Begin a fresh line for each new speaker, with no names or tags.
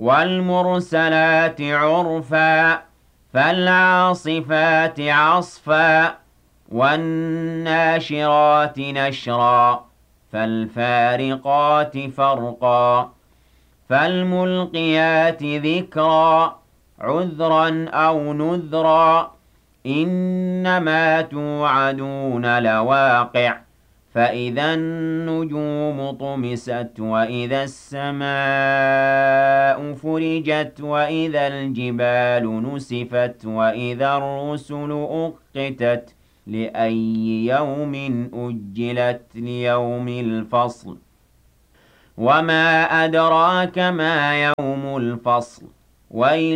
وَالْمُرْسَلَاتِ عُرْفًا فَالْعَاصِفَاتِ عَصْفًا وَالنَّاشِرَاتِ نَشْرًا فَالْفَارِقَاتِ فَرْقًا فَالْمُلْقِيَاتِ ذِكْرًا عُذْرًا أَوْ نُذْرًا إِنَّمَا تُوعَدُونَ لَوَاقِعٌ فَإِذَا النُّجُومُ طُمِسَتْ وَإِذَا السَّمَاءُ فُرِجَتْ وَإِذَا الْجِبَالُ نُسِفَتْ وَإِذَا الرُّسُلُ أُقِّتَتْ لِأَيِّ يَوْمٍ أُجِّلَتْ لِيَوْمِ الْفَصْلِ وَمَا أَدْرَاكَ مَا يَوْمُ الْفَصْلِ وَيْلٌ